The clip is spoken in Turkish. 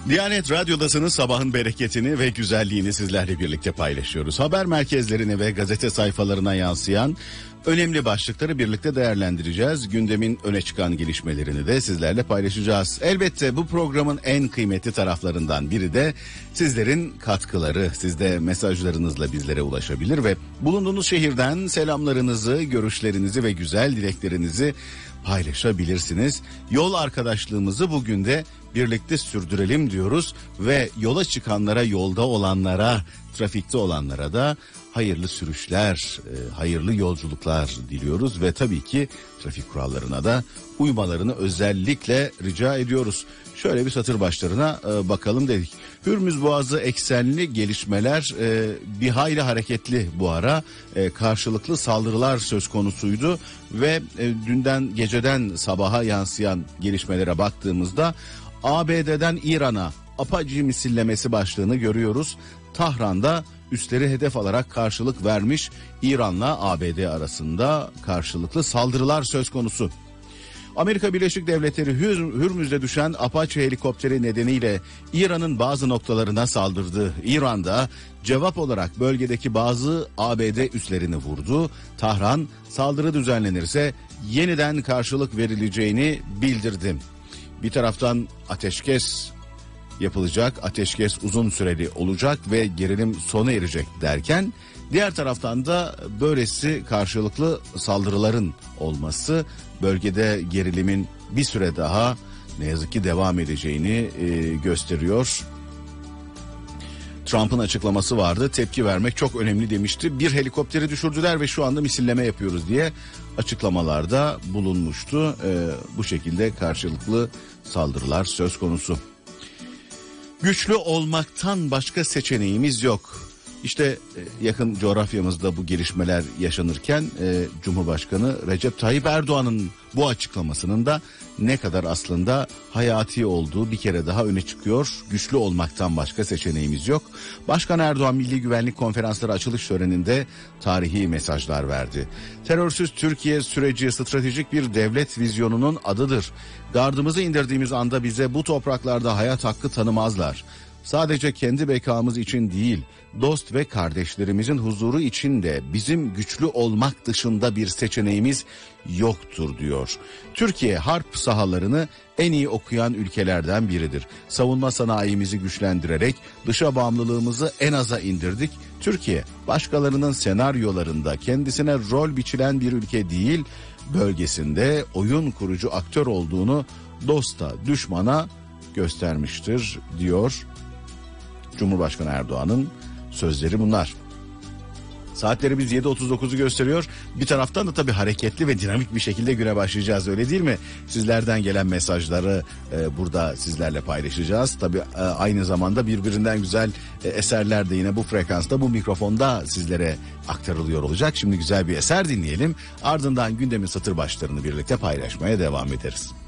Diyanet Radyo'dasınız, sabahın bereketini ve güzelliğini sizlerle birlikte paylaşıyoruz. Haber merkezlerini ve gazete sayfalarına yansıyan önemli başlıkları birlikte değerlendireceğiz. Gündemin öne çıkan gelişmelerini de sizlerle paylaşacağız. Elbette bu programın en kıymetli taraflarından biri de sizlerin katkıları. Siz de mesajlarınızla bizlere ulaşabilir ve bulunduğunuz şehirden selamlarınızı, görüşlerinizi ve güzel dileklerinizi paylaşabilirsiniz. Yol arkadaşlığımızı bugün de birlikte sürdürelim diyoruz ve yola çıkanlara, yolda olanlara, trafikte olanlara da hayırlı sürüşler, hayırlı yolculuklar diliyoruz ve tabii ki trafik kurallarına da uymalarını özellikle rica ediyoruz. Şöyle bir satır başlarına bakalım dedik. Hürmüz Boğazı eksenli gelişmeler bir hayli hareketli bu ara. Karşılıklı saldırılar söz konusuydu ve dünden geceden sabaha yansıyan gelişmelere baktığımızda ABD'den İran'a Apache misillemesi başlığını görüyoruz. Tahran'da üsleri hedef alarak karşılık vermiş, İran'la ABD arasında karşılıklı saldırılar söz konusu. Amerika Birleşik Devletleri Hürmüz'de düşen Apache helikopteri nedeniyle İran'ın bazı noktalarına saldırdı. İran'da cevap olarak bölgedeki bazı ABD üslerini vurdu. Tahran saldırı düzenlenirse yeniden karşılık verileceğini bildirdi. Bir taraftan ateşkes yapılacak, ateşkes uzun süreli olacak ve gerilim sona erecek derken diğer taraftan da böylesi karşılıklı saldırıların olması bölgede gerilimin bir süre daha ne yazık ki devam edeceğini gösteriyor. Trump'ın açıklaması vardı, tepki vermek çok önemli demişti. Bir helikopteri düşürdüler ve şu anda misilleme yapıyoruz diye açıklamalarda bulunmuştu. Bu şekilde karşılıklı saldırılar söz konusu. Güçlü olmaktan başka seçeneğimiz yok. İşte yakın coğrafyamızda bu gelişmeler yaşanırken Cumhurbaşkanı Recep Tayyip Erdoğan'ın bu açıklamasının da ne kadar aslında hayati olduğu bir kere daha öne çıkıyor. Güçlü olmaktan başka seçeneğimiz yok. Başkan Erdoğan Milli Güvenlik Konferansları açılış töreninde tarihi mesajlar verdi. Terörsüz Türkiye süreci stratejik bir devlet vizyonunun adıdır. Gardımızı indirdiğimiz anda bize bu topraklarda hayat hakkı tanımazlar. Sadece kendi bekamız için değil, dost ve kardeşlerimizin huzuru için de bizim güçlü olmak dışında bir seçeneğimiz yoktur diyor. Türkiye harp sahalarını en iyi okuyan ülkelerden biridir. Savunma sanayimizi güçlendirerek dışa bağımlılığımızı en aza indirdik. Türkiye başkalarının senaryolarında kendisine rol biçilen bir ülke değil, bölgesinde oyun kurucu aktör olduğunu dosta, düşmana göstermiştir diyor. Cumhurbaşkanı Erdoğan'ın sözleri bunlar. Saatlerimiz 7.39'u gösteriyor. Bir taraftan da tabii hareketli ve dinamik bir şekilde güne başlayacağız, öyle değil mi? Sizlerden gelen mesajları burada sizlerle paylaşacağız. Tabii aynı zamanda birbirinden güzel eserler de yine bu frekansta, bu mikrofonda sizlere aktarılıyor olacak. Şimdi güzel bir eser dinleyelim. Ardından gündemin satır başlarını birlikte paylaşmaya devam ederiz.